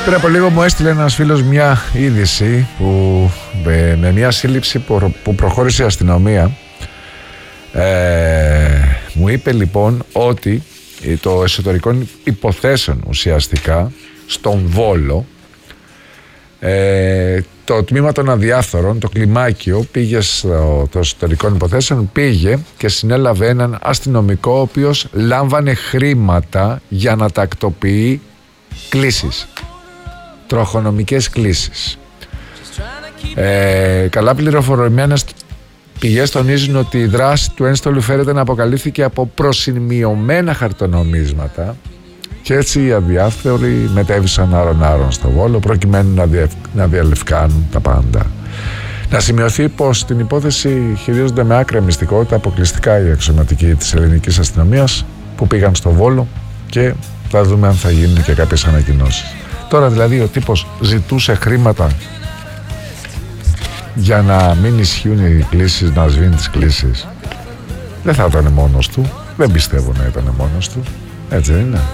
Πριν από λίγο μου έστειλε ένας φίλος μια είδηση με μια σύλληψη που προχώρησε η αστυνομία. Μου είπε λοιπόν ότι το εσωτερικών υποθέσεων ουσιαστικά στον Βόλο, το τμήμα των αδιάφθορων, το κλιμάκιο, πήγε το εσωτερικών υποθέσεων, πήγε και συνέλαβε έναν αστυνομικό ο οποίος λάμβανε χρήματα για να τακτοποιεί κλήσεις, τροχονομικές κλήσεις. Καλά πληροφορημένες πηγές τονίζουν ότι η δράση του ένστολου φέρεται να αποκαλύφθηκε από προσημειωμένα χαρτονομίσματα και έτσι οι αδιάφθοροι μετέβησαν άρον-άρον στο Βόλο προκειμένου να διαλευκάνουν τα πάντα. Να σημειωθεί πως την υπόθεση χειρίζονται με άκρη μυστικότητα αποκλειστικά οι αξιωματικοί της ελληνικής αστυνομίας που πήγαν στο Βόλο και θα δούμε αν θα γίνουν και κάποιες ανακοινώσεις. Τώρα δηλαδή ο τύπος ζητούσε χρήματα για να μην ισχύουν οι κλήσεις, να σβήνει τις κλήσεις. Δεν θα ήταν μόνος του, δεν πιστεύω να ήταν μόνος του, έτσι δεν είναι?